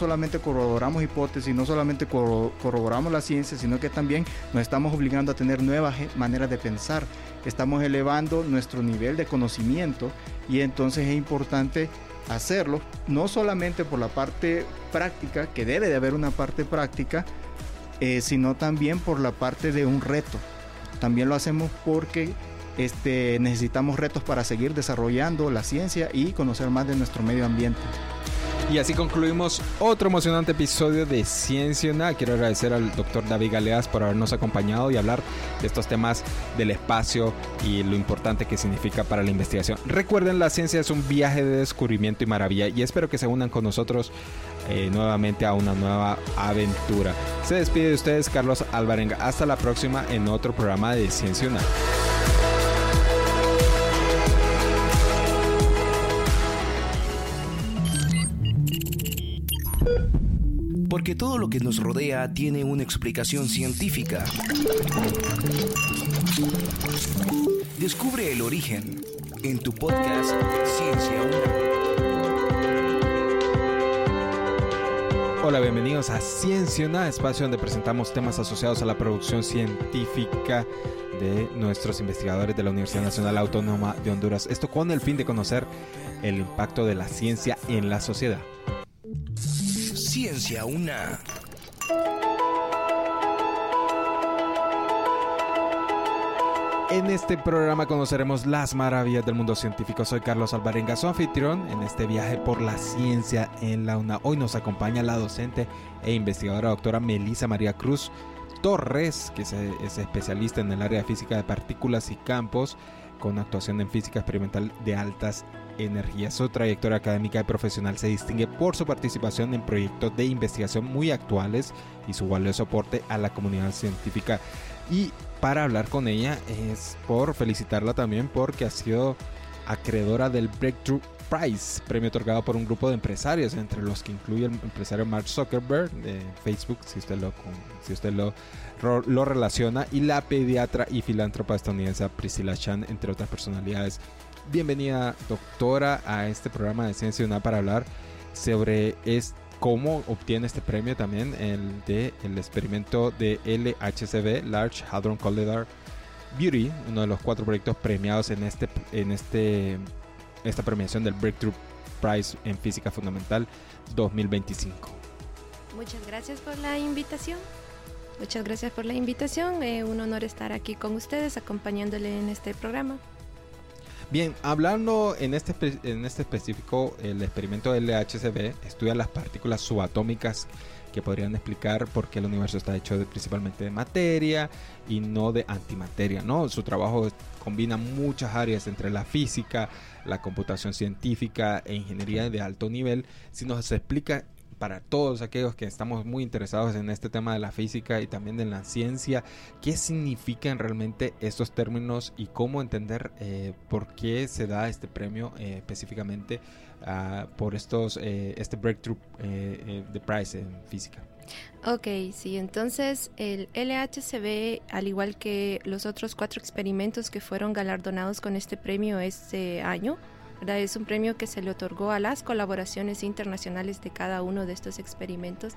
solamente corroboramos hipótesis, no solamente corroboramos la ciencia, sino que también nos estamos obligando a tener nuevas maneras de pensar. Estamos elevando nuestro nivel de conocimiento y entonces es importante hacerlo, no solamente por la parte práctica, que debe de haber una parte práctica, sino también por la parte de un reto. También lo hacemos porque necesitamos retos para seguir desarrollando la ciencia y conocer más de nuestro medio ambiente. Y así concluimos otro emocionante episodio de Ciencia UNA. Quiero agradecer al doctor David Galeas por habernos acompañado y hablar de estos temas del espacio y lo importante que significa para la investigación. Recuerden, la ciencia es un viaje de descubrimiento y maravilla, y espero que se unan con nosotros nuevamente a una nueva aventura. Se despide de ustedes Carlos Alvarenga. Hasta la próxima en otro programa de Ciencia UNA. Porque todo lo que nos rodea tiene una explicación científica. Descubre el origen en tu podcast Ciencia UNA. Hola, bienvenidos a Ciencia UNA, espacio donde presentamos temas asociados a la producción científica de nuestros investigadores de la Universidad Nacional Autónoma de Honduras. Esto con el fin de conocer el impacto de la ciencia en la sociedad. Ciencia UNA. En este programa conoceremos las maravillas del mundo científico. Soy Carlos Alvarenga, su anfitrión en este viaje por la ciencia en la UNA. Hoy nos acompaña la docente e investigadora doctora Melissa María Cruz Torres, que es especialista en el área de física de partículas y campos, con actuación en física experimental de altas energías. Su trayectoria académica y profesional se distingue por su participación en proyectos de investigación muy actuales y su valioso aporte a la comunidad científica. Y para hablar con ella es por felicitarla también porque ha sido acreedora del Breakthrough Prize, premio otorgado por un grupo de empresarios, entre los que incluye el empresario Mark Zuckerberg de Facebook, si usted lo relaciona, y la pediatra y filántropa estadounidense Priscilla Chan, entre otras personalidades. Bienvenida, doctora, a este programa de Ciencia UNA para hablar sobre cómo obtiene este premio también, el experimento de LHCb, Large Hadron Collider Beauty, uno de los 4 proyectos premiados en esta premiación del Breakthrough Prize en Física Fundamental 2025. Muchas gracias por la invitación. Un honor estar aquí con ustedes, acompañándole en este programa. Bien, hablando en este específico, el experimento LHCb estudia las partículas subatómicas que podrían explicar por qué el universo está hecho principalmente de materia y no de antimateria, ¿no? Su trabajo combina muchas áreas entre la física, la computación científica e ingeniería de alto nivel. Si nos explica, para todos aquellos que estamos muy interesados en este tema de la física y también de la ciencia, qué significan realmente estos términos y cómo entender por qué se da este premio específicamente por este Breakthrough de Prize en física. Ok, sí, entonces el LHCb, al igual que los otros 4 experimentos que fueron galardonados con este premio este año, ¿verdad? Es un premio que se le otorgó a las colaboraciones internacionales de cada uno de estos experimentos.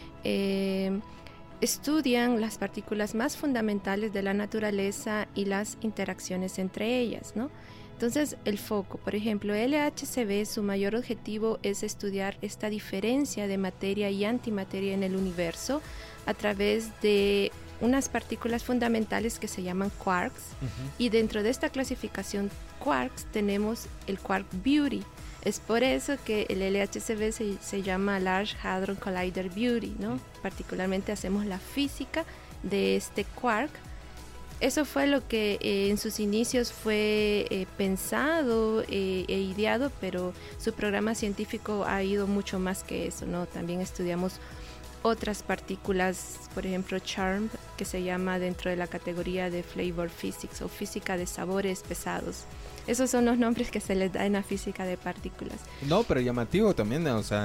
Estudian las partículas más fundamentales de la naturaleza y las interacciones entre ellas, ¿no? Entonces, el foco, por ejemplo, LHCb, su mayor objetivo es estudiar esta diferencia de materia y antimateria en el universo a través de unas partículas fundamentales que se llaman quarks. Y dentro de esta clasificación quarks tenemos el quark beauty. Es por eso que el LHCb se llama Large Hadron Collider Beauty, ¿no? Particularmente hacemos la física de este quark. Eso fue lo que en sus inicios fue pensado e ideado, pero su programa científico ha ido mucho más que eso, ¿no? También estudiamos otras partículas, por ejemplo CHARMM, que se llama dentro de la categoría de Flavor Physics o física de sabores pesados. Esos son los nombres que se les da en la física de partículas. No, pero llamativo también, o sea,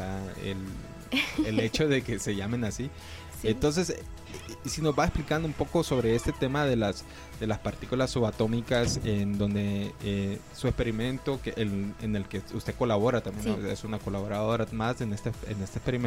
el hecho de que se llamen así. Sí. Entonces, si nos va explicando un poco sobre este tema de las partículas subatómicas, en donde su experimento en el que usted colabora también, sí, ¿no? Es una colaboradora más en este experimento.